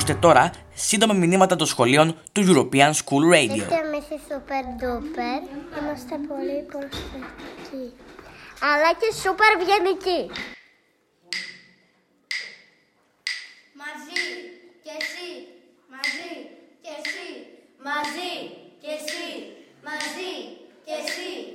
Ακούστε τώρα σύντομα μηνύματα των σχολείων του European School Radio. Εμείς οι super duper είμαστε πολύ προσεκτικοί, αλλά και super ευγενικοί. Μαζί και εσύ, μαζί και εσύ, μαζί και εσύ, μαζί και εσύ.